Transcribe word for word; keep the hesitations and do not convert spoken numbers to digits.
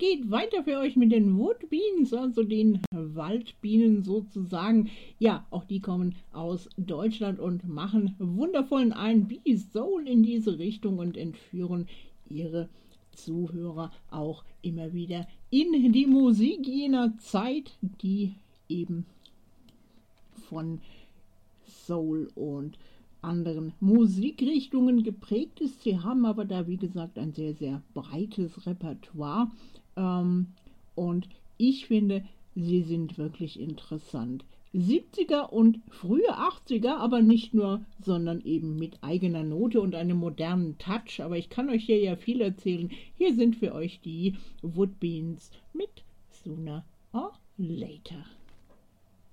geht weiter für euch mit den Woodbeans, also den Waldbienen sozusagen. Ja, auch die kommen aus Deutschland und machen wundervollen R and B Soul in diese Richtung und entführen ihre Zuhörer auch immer wieder in die Musik jener Zeit, die eben von Soul und anderen Musikrichtungen geprägt ist. Sie haben aber da, wie gesagt, ein sehr, sehr breites Repertoire ähm, und ich finde, sie sind wirklich interessant. siebziger und frühe achtziger, aber nicht nur, sondern eben mit eigener Note und einem modernen Touch. Aber ich kann euch hier ja viel erzählen. Hier sind für euch die Woodbeans mit Sooner or Later.